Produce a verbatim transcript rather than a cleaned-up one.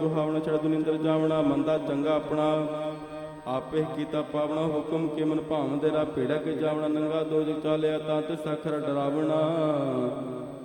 ਸੁਹਾਵਣਾ ਛੜ ਦੁਨਿੰਦਰ ਜਾਵਣਾ। ਮੰਦਾ ਚੰਗਾ ਆਪਣਾ ਆਪੇ ਕੀਤਾ ਪਾਵਣਾ। ਹੁਕਮ ਕੇ ਮਨ ਭਾਵ ਦੇ ਰਾ ਪੀੜਾ ਕੇ ਜਾਵਣਾ। ਨੰਗਾ ਦੋ ਜਗ ਚਾਲਿਆ ਤਾਂ ਤੇ ਸਖਰ ਡਰਾਵਣਾ।